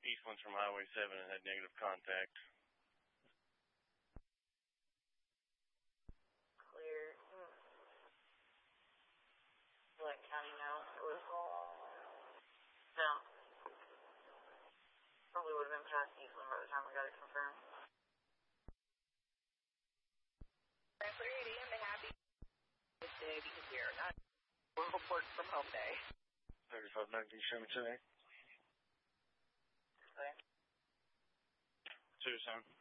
southeast ones from Highway 7 and had negative contact. Clear. Like counting now, it was no. Probably would have been past Eastland by the time we got it confirmed. Clear 8 a.m. to happy this day because we are not work from home day. 3519, show me today. Okay. 2-7.